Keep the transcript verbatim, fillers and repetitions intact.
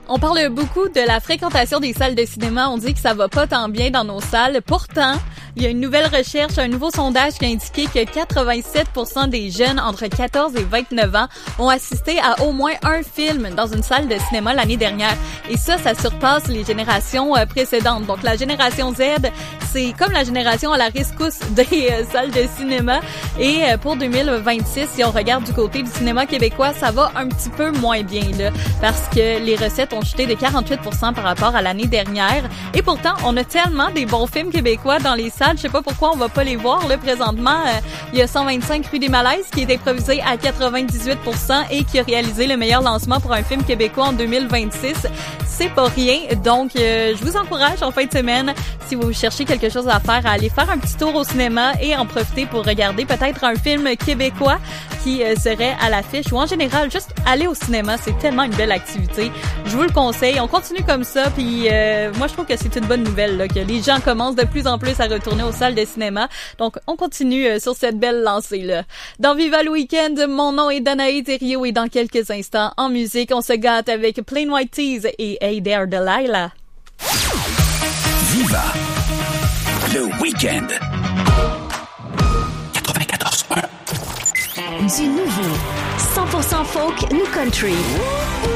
On parle beaucoup de la fréquentation des salles de cinéma. On dit que ça va pas tant bien dans nos salles. Pourtant, il y a une nouvelle recherche, un nouveau sondage qui a indiqué que quatre-vingt-sept pour cent des jeunes entre quatorze et vingt-neuf ans ont assisté à au moins un film dans une salle de cinéma l'année dernière. Et ça, ça surpasse les générations précédentes. Donc, la génération Z, c'est comme la génération à la rescousse des salles de cinéma. Et pour deux mille vingt-six, si on regarde du côté du cinéma québécois, ça va un petit peu moins bien, là, parce que les recettes ont chuté de quarante-huit pour cent par rapport à l'année dernière. Et pourtant, on a tellement des bons films québécois dans les salles. Je sais pas pourquoi on va pas les voir. Là, présentement, euh, il y a cent vingt-cinq Rue des Malaises qui est improvisé à quatre-vingt-dix-huit pour cent et qui a réalisé le meilleur lancement pour un film québécois en deux mille vingt-six. C'est pas rien. Donc, euh, je vous encourage en fin de semaine, si vous cherchez quelque chose à faire, à aller faire un petit tour au cinéma et en profiter pour regarder peut-être un film québécois qui euh, serait à l'affiche, ou en général, juste aller au cinéma. C'est tellement une belle activité. Je vous le conseille. On continue comme ça. Puis euh, moi, je trouve que c'est une bonne nouvelle là, que les gens commencent de plus en plus à retourner aux salles de cinéma. Donc, on continue euh, sur cette belle lancée-là. Dans Viva le Week-end, mon nom est Danae Thériault et dans quelques instants, en musique, on se gâte avec Plain White Tees et Hey There Delilah. Viva le Week-end. quatre-vingt-quatorze point un. Du nouveau cent pour cent folk New Country.